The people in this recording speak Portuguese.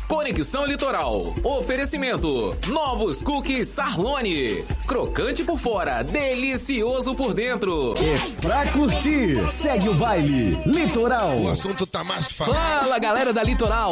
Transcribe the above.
Conexão Litoral. Oferecimento. Novos cookies Sarlone. Crocante por fora, delicioso por dentro. É pra curtir. Segue o baile. Litoral. O assunto tá mais que falado. Fala, galera da Litoral.